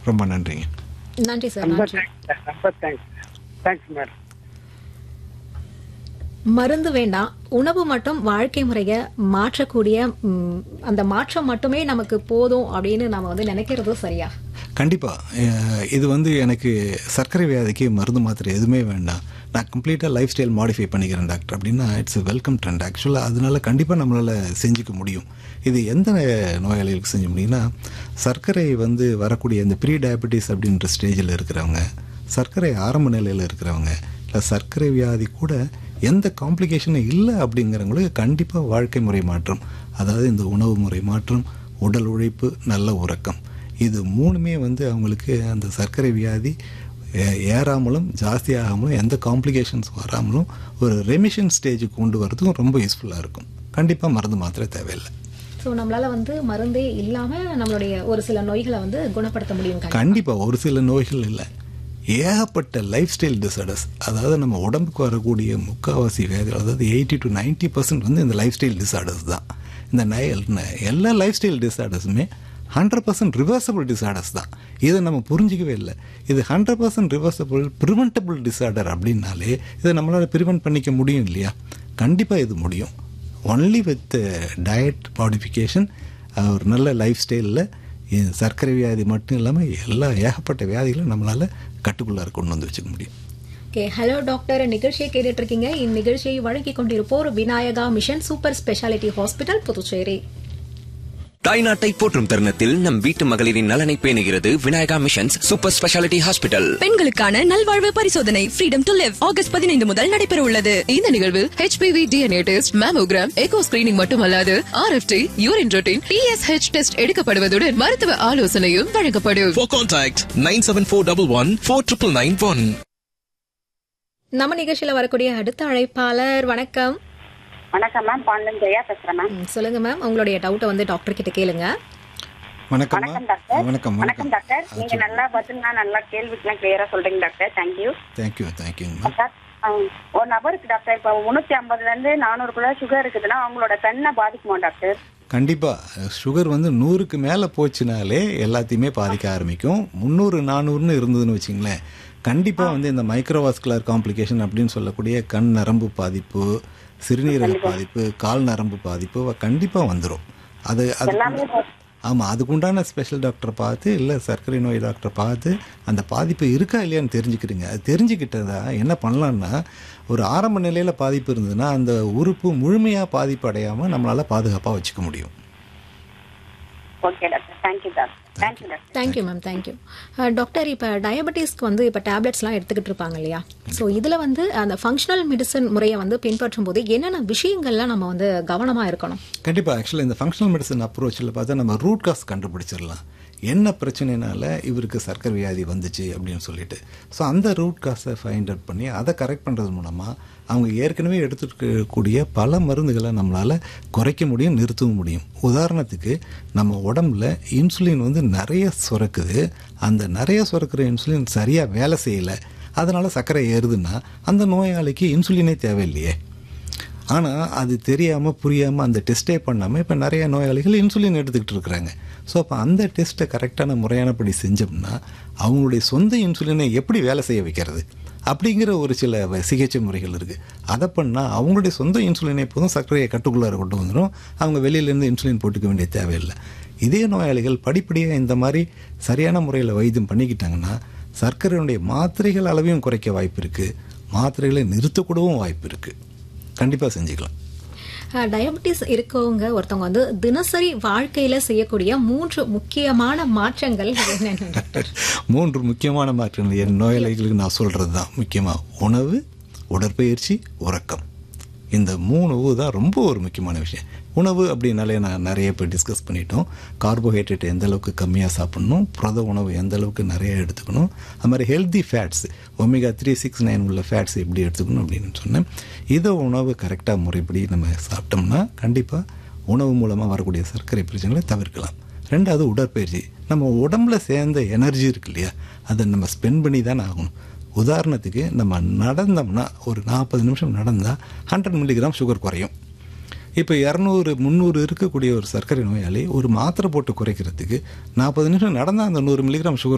ரொம்ப நன்றிங்க. நன்றி சார். ரொம்ப நன்றி. தேங்க்ஸ், ரொம்ப தேங்க்ஸ் மேடம். மருந்து வேண்டாம், உணவு மட்டும் வாழ்க்கை முறைய மாற்றக்கூடிய அந்த மாற்றம் மட்டுமே நமக்கு போதும் அப்படின்னு நம்ம வந்து நினைக்கிறது சரியா? கண்டிப்பா. இது வந்து எனக்கு சர்க்கரை வியாதிக்கு மருந்து மாத்திரை எதுவுமே வேண்டாம், நான் கம்ப்ளீட்டாக லைஃப் ஸ்டைல் மாடிஃபை பண்ணிக்கிறேன் டாக்டர் அப்படின்னா இட்ஸ் வெல்கம் ட்ரெண்ட். ஆக்சுவலாக அதனால கண்டிப்பாக நம்மளால் செஞ்சுக்க முடியும். இது எந்த நோயாளிகளுக்கு செஞ்ச முடியும்னா, சர்க்கரை வந்து வரக்கூடிய இந்த ப்ரீ டயபெட்டிஸ் அப்படின்ற ஸ்டேஜில் இருக்கிறவங்க, சர்க்கரை ஆரம்ப நிலையில் இருக்கிறவங்க, இல்லை சர்க்கரை வியாதி கூட எந்த காம்ப்ளிகேஷனும் இல்லை அப்படிங்கிறவங்களுக்கு கண்டிப்பாக வாழ்க்கை முறை மாற்றம், அதாவது இந்த உணவு முறை மாற்றம், உடல் உழைப்பு, நல்ல உறக்கம், இது மூணுமே வந்து அவங்களுக்கு அந்த சர்க்கரை வியாதி ஏறாமலும் ஜாஸ்தியாகாமலும் எந்த காம்ப்ளிகேஷன்ஸ் வராமலும் ஒரு ரெமிஷன் ஸ்டேஜுக்கு கொண்டு வரதுக்கும் ரொம்ப யூஸ்ஃபுல்லாக இருக்கும். கண்டிப்பாக மருந்து மாத்திரை தேவையில்லை. ஸோ நம்மளால வந்து மருந்தே இல்லாமல் நம்மளுடைய ஒரு சில நோய்களை வந்து குணப்படுத்த முடியும். கண்டிப்பாக ஒரு சில நோய்கள் இல்லை, ஏகப்பட்ட லைஃப் ஸ்டைல் டிசார்டர்ஸ், அதாவது நம்ம உடம்புக்கு வரக்கூடிய முக்கால்வாசி வியாதிகள், அதாவது 80 to 90% வந்து இந்த லைஃப் ஸ்டைல் டிசார்டர்ஸ் தான். இந்த எல்லா லைஃப் ஸ்டைல் டிசார்டர்ஸுமே 100% ரிவர்சபிள் டிசார்டர்ஸ் தான். இதை நம்ம புரிஞ்சிக்கவே இல்லை. இது 100% ரிவர்சபிள் ப்ரிவென்டபிள் டிசார்டர் அப்படின்னாலே இதை நம்மளால் ப்ரிவென்ட் பண்ணிக்க முடியும் இல்லையா? கண்டிப்பாக இது முடியும். ஒன்லி வித் டயட் மாடிஃபிகேஷன், ஒரு நல்ல லைஃப் ஸ்டைலில் சர்க்கரை வியாதி மட்டும் இல்லாமல் எல்லா ஏகப்பட்ட வியாதிகளும் நம்மளால் கட்டுக்குள்ளார கொண்டு வந்து வச்சுக்க முடியும். ஓகே, ஹலோ டாக்டர் நிகழ்ச்சியை கேட்டுட்டு இருக்கீங்க. இந்நிகழ்ச்சியை வழங்கி கொண்டிருப்போர் Vinayaka mission super speciality hospital, Puducherry. தாய்நாட்டை போற்றும் தருணத்தில் நம் வீட்டு மகளிரின் நலனை பேணுகிறது Vinayaka missions super speciality hospital. பெண்களுக்கான நல்வாழ்வு பரிசோதனை ஃப்ரீடம் டு லிவ் ஆகஸ்ட் 15 முதல் நடைபெற உள்ளது. இந்த நிகழ்வில் HPV DNA test, mammogram, echo screening மட்டுமல்லாது RFT, urine routine, TSH test எடுக்கப்படுவதுடன் மருத்துவ ஆலோசனையும் வழங்கப்படும். For contact 9741149991. நம்ம நிகழ்ச்சியில வரக்கூடிய அடுத்த அழைப்பாளர், வணக்கம். வணக்கம் மேம், பாண்டன் ஜெயா பேசுறேன் மேம். சொல்லுங்க மேம், உங்களுடைய டவுட்டை வந்து டாக்டர் கிட்ட கேளுங்க. வணக்கம் டாக்டர். வணக்கம் வணக்கம் டாக்டர், நீங்க நல்லா பதில்னா நல்லா கேள்விக்கெல்லாம் கிளியரா சொல்றீங்க டாக்டர். தேங்க்யூ. தேங்க்யூ. ஒரு நபருக்கு டாக்டர் இப்போ 350ல இருந்து 400 சுகர் இருக்குதுன்னா அவங்களோட கண்ணை பாதிக்குமா டாக்டர்? கண்டிப்பாக. சுகர் வந்து 100க்கு மேலே போச்சுனாலே எல்லாத்தையுமே பாதிக்க ஆரம்பிக்கும். 300 400ன்னு இருந்ததுன்னு வச்சிங்களேன், கண்டிப்பாக வந்து இந்த மைக்ரோவாஸ்குலர் காம்ப்ளிகேஷன் அப்படின்னு சொல்லக்கூடிய கண் நரம்பு பாதிப்பு, சிறுநீரக பாதிப்பு, கால் நரம்பு பாதிப்பு கண்டிப்பாக வந்துடும். அது ஆமாம், அதுக்குண்டான ஸ்பெஷல் டாக்டரை பார்த்து இல்லை சர்க்கரை நோய் டாக்டரை பார்த்து அந்த பாதிப்பு இருக்கா இல்லையான்னு தெரிஞ்சுக்கிறீங்க. அது தெரிஞ்சுக்கிட்டதா என்ன பண்ணலான்னா, ஒரு ஆரம்ப நிலையில் பாதிப்பு இருந்ததுன்னா அந்த உறுப்பு முழுமையாக பாதிப்பு அடையாமல் நம்மளால் பாதுகாப்பாக வச்சுக்க முடியும். Okay doctor, thank you doctor. Thank you ma'am, thank you doctor. இப்போ டயபெட்டிஸ்க்கு வந்து இப்போ டேப்லெட்ஸ்லாம் எடுத்துக்கிட்டு இருப்பாங்க இல்லையா? ஸோ இதில் வந்து அந்த ஃபங்க்ஷனல் மெடிசன் முறையை வந்து பின்பற்றும் போது என்னென்ன விஷயங்கள்லாம் நம்ம வந்து கவனமாக இருக்கணும்? கண்டிப்பாக. ஆக்சுவலாக இந்த ஃபங்க்ஷனல் மெடிசன் அப்ரோச்சில் பார்த்தா நம்ம ரூட் காஸ் கண்டுபிடிச்சிடலாம், என்ன பிரச்சனைனால இவருக்கு சர்க்கரை வியாதி வந்துச்சு அப்படின்னு சொல்லிட்டு. ஸோ அந்த ரூட் காஸை ஃபைண்ட் அவுட் பண்ணி அதை கரெக்ட் பண்ணுறது மூலமாக அவங்க ஏற்கனவே எடுத்துக்கக்கூடிய பல மருந்துகளை நம்மளால் குறைக்க முடியும், நிறுத்தவும் முடியும். உதாரணத்துக்கு நம்ம உடம்புல இன்சுலின் வந்து நிறைய சுரக்குது, அந்த நிறைய சுரக்கிற இன்சுலின் சரியாக வேலை செய்யலை, அதனால் சர்க்கரை ஏறுதுன்னா அந்த நோயாளிக்கு இன்சுலினே தேவையில்லையே. ஆனால் அது தெரியாமல் புரியாமல் அந்த டெஸ்ட்டே பண்ணாமல் இப்போ நிறைய நோயாளிகள் இன்சுலின் எடுத்துக்கிட்டு இருக்கிறாங்க. ஸோ அப்போ அந்த டெஸ்ட்டை கரெக்டான முறையானபடி செஞ்சோம்னா அவங்களுடைய சொந்த இன்சுலினை எப்படி வேலை செய்ய வைக்கிறது அப்படிங்கிற ஒரு சில சிகிச்சை முறைகள் இருக்குது. அதை பண்ணால் அவங்களுடைய சொந்த இன்சுலினை எப்போதும் சர்க்கரையை கட்டுக்குள்ளார கொண்டு வந்துடும், அவங்க வெளியிலேருந்து இன்சுலின் போட்டுக்க வேண்டிய தேவையில்லை. இதே நோயாளிகள் படிப்படியாக இந்த மாதிரி சரியான முறையில் வைத்தியம் பண்ணிக்கிட்டாங்கன்னா சர்க்கரையினுடைய மாத்திரைகள் அளவையும் குறைக்க வாய்ப்பு இருக்குது, மாத்திரைகளை நிறுத்தக்கூடவும் வாய்ப்பு இருக்குது. கண்டிப்பாக செஞ்சுக்கலாம். டயபெட்டிஸ் இருக்கவங்க ஒருத்தவங்க வந்து தினசரி வாழ்க்கையில செய்யக்கூடிய 3 முக்கியமான மாற்றங்கள் என்னென்ன? 3 முக்கியமான மாற்றங்கள் என் நோயாளிகளுக்கு நான் சொல்றது தான். முக்கியமாக உணவு, உடற்பயிற்சி, உறக்கம். இந்த 3 தான் ரொம்ப ஒரு முக்கியமான விஷயம். உணவு அப்படின்னாலே நான் நிறைய பேர் டிஸ்கஸ் பண்ணிட்டோம். கார்போஹைட்ரேட் எந்த அளவுக்கு கம்மியாக சாப்பிடணும், புரத உணவு எந்த அளவுக்கு நிறைய எடுத்துக்கணும், அது மாதிரி ஹெல்தி ஃபேட்ஸ் ஒமேகா 3, 6, 9 உள்ள ஃபேட்ஸ் எப்படி எடுத்துக்கணும் அப்படின்னு சொன்னேன். இதை உணவு கரெக்டாக முறைப்படி நம்ம சாப்பிட்டோம்னா கண்டிப்பாக உணவு மூலமாக வரக்கூடிய சர்க்கரை பிரச்சனைகளை தவிர்க்கலாம். 2வது உடற்பயிற்சி. நம்ம உடம்புல சேர்ந்த எனர்ஜி இருக்கு இல்லையா, அதை நம்ம ஸ்பெண்ட் பண்ணி தான் ஆகணும். உதாரணத்துக்கு நம்ம நடந்தோம்னா ஒரு 40 நிமிஷம் நடந்தால் 100 மில்லிகிராம் சுகர் குறையும். இப்போ 200, 300 இருக்கக்கூடிய ஒரு சர்க்கரை நோயாளி ஒரு மாத்திரை போட்டு குறைக்கிறதுக்கு 40 நிமிஷம் நடந்தால் அந்த 100 மில்லிகிராம் சுகர்